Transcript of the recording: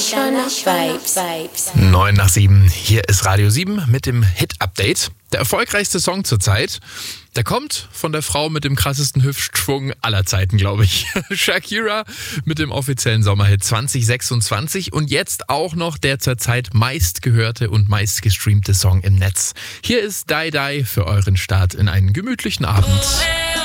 Vibes. 9 nach 7, hier ist Radio 7 mit dem Hit-Update. Der erfolgreichste Song zurzeit, der kommt von der Frau mit dem krassesten Hüftschwung aller Zeiten, glaube ich. Shakira mit dem offiziellen Sommerhit 2026 und jetzt auch noch der zurzeit meistgehörte und meistgestreamte Song im Netz. Hier ist Die Die für euren Start in einen gemütlichen Abend.